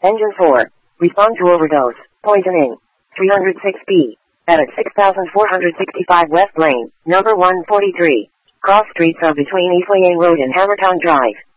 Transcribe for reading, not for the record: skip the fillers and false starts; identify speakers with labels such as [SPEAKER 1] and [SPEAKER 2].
[SPEAKER 1] Engine 4. Respond to overdose. Poisoning. 306B. Edit 6465 West Lane, number 143. Cross streets are between Eastleigh Road and Hammertown Drive.